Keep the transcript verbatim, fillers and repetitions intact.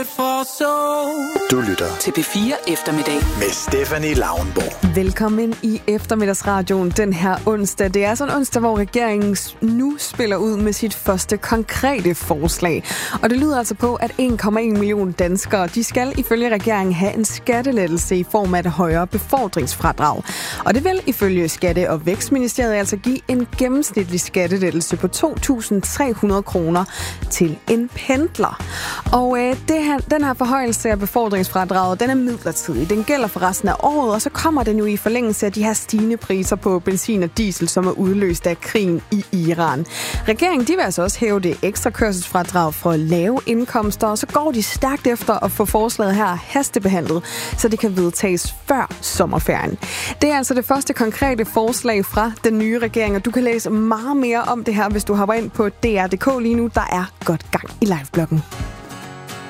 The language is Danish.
Du lytter til P fire Eftermiddag med Stephanie Lauenborg. Velkommen i eftermiddagsradioen den her onsdag. Det er sådan en onsdag, hvor regeringen nu spiller ud med sit første konkrete forslag. Og det lyder altså på, at en komma en million danskere, de skal ifølge regeringen have en skattelettelse i form af et højere befordringsfradrag. Og det vil ifølge Skatte- og Vækstministeriet altså give en gennemsnitlig skattelettelse på to tusind tre hundrede kroner til en pendler. Og øh, det her, den her forhøjelse af befordringsfradraget, den er midlertidig. Den gælder for resten af året, og så kommer den jo i forlængelse af de her stigende priser på benzin og diesel, som er udløst af krigen i Iran. Regeringen, de vil altså også hæve det ekstra kørselsfradrag for lave indkomster, og så går de stærkt efter at få forslaget her hastebehandlet, så det kan vedtages før sommerferien. Det er altså det første konkrete forslag fra den nye regering, og du kan læse meget mere om det her, hvis du hopper ind på D R punktum d k lige nu. Der er godt gang i livebloggen.